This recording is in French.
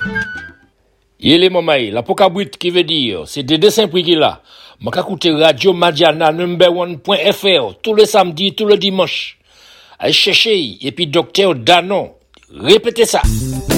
Il est mamay, la pokabrit qui veut dire, c'est des dessins prix qu'il a. M'a écouté Radio Madiana #1.fr tous les samedis, tous les dimanches. Allez chercher, et puis docteur Danon. Répétez ça.